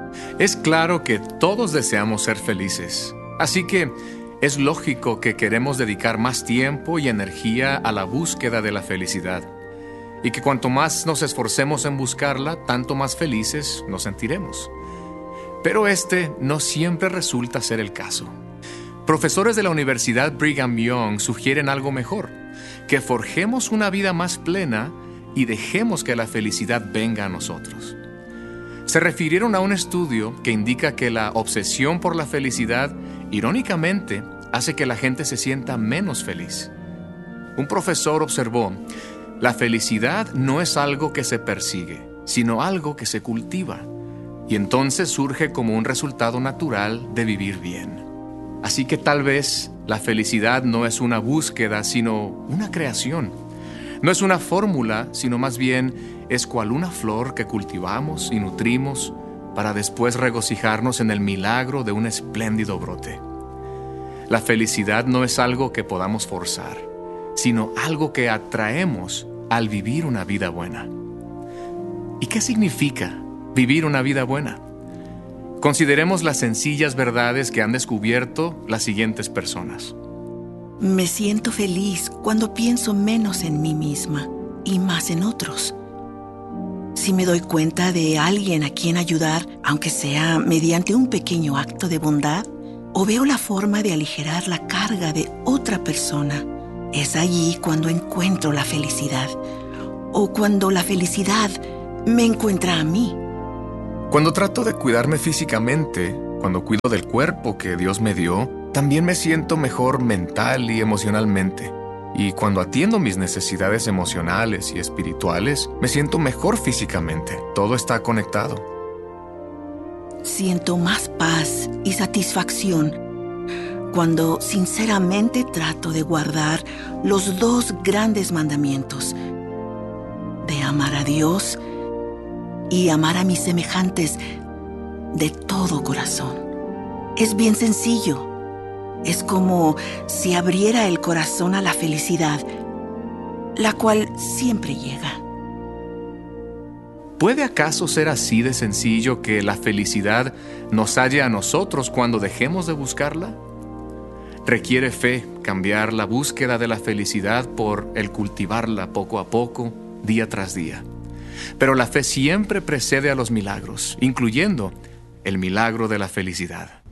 Es claro que todos deseamos ser felices, así que es lógico que queremos dedicar más tiempo y energía a la búsqueda de la felicidad, y que cuanto más nos esforcemos en buscarla, tanto más felices nos sentiremos. Pero este no siempre resulta ser el caso. Profesores de la Universidad Brigham Young sugieren algo mejor: que forjemos una vida más plena y dejemos que la felicidad venga a nosotros. Se refirieron a un estudio que indica que la obsesión por la felicidad, irónicamente, hace que la gente se sienta menos feliz. Un profesor observó: la felicidad no es algo que se persigue, sino algo que se cultiva, y entonces surge como un resultado natural de vivir bien. Así que tal vez la felicidad no es una búsqueda, sino una creación. No es una fórmula, sino más bien es cual una flor que cultivamos y nutrimos para después regocijarnos en el milagro de un espléndido brote. La felicidad no es algo que podamos forzar, sino algo que atraemos al vivir una vida buena. ¿Y qué significa vivir una vida buena? Consideremos las sencillas verdades que han descubierto las siguientes personas. Me siento feliz cuando pienso menos en mí misma y más en otros. Si me doy cuenta de alguien a quien ayudar, aunque sea mediante un pequeño acto de bondad, o veo la forma de aligerar la carga de otra persona, es allí cuando encuentro la felicidad, o cuando la felicidad me encuentra a mí. Cuando trato de cuidarme físicamente, cuando cuido del cuerpo que Dios me dio, también me siento mejor mental y emocionalmente. Y cuando atiendo mis necesidades emocionales y espirituales, me siento mejor físicamente. Todo está conectado. Siento más paz y satisfacción cuando sinceramente trato de guardar los 2 grandes mandamientos: de amar a Dios y amar a mis semejantes de todo corazón. Es bien sencillo. Es como si abriera el corazón a la felicidad, la cual siempre llega. ¿Puede acaso ser así de sencillo que la felicidad nos halle a nosotros cuando dejemos de buscarla? Requiere fe cambiar la búsqueda de la felicidad por el cultivarla poco a poco, día tras día. Pero la fe siempre precede a los milagros, incluyendo el milagro de la felicidad.